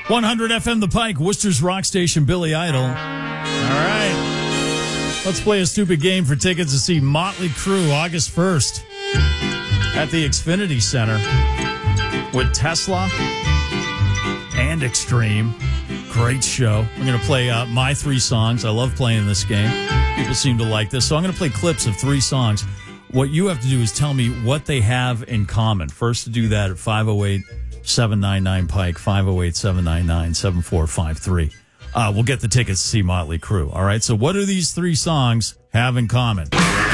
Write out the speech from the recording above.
100 FM The Pike, Worcester's rock station, Billy Idol. All right. Let's play a stupid game for tickets to see Motley Crue August 1st at the Xfinity Center with Tesla and Extreme. Great show. I'm going to play my 3 songs. I love playing this game. People seem to like this. So I'm going to play clips of 3 songs. What you have to do is tell me what they have in common. First to do that at 508-799-PIKE, 508-799-7453. We'll get the tickets to see Motley Crue. All right, so what do these 3 songs have in common?